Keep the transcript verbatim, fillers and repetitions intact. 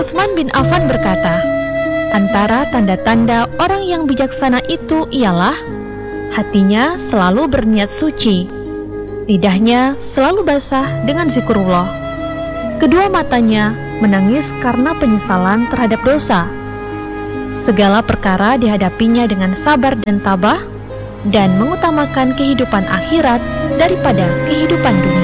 Utsman bin Affan berkata, antara tanda-tanda orang yang bijaksana itu ialah hatinya selalu berniat suci, lidahnya selalu basah dengan zikrullah, kedua matanya menangis karena penyesalan terhadap dosa, segala perkara dihadapinya dengan sabar dan tabah, dan mengutamakan kehidupan akhirat daripada kehidupan dunia.